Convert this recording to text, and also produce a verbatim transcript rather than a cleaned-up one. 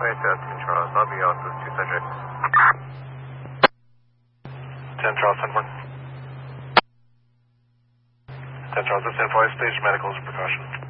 Wait, uh, ten Charles, I'll be out with two subjects. ten Charles, ten one. ten Charles, this info, I staged medicals and precaution.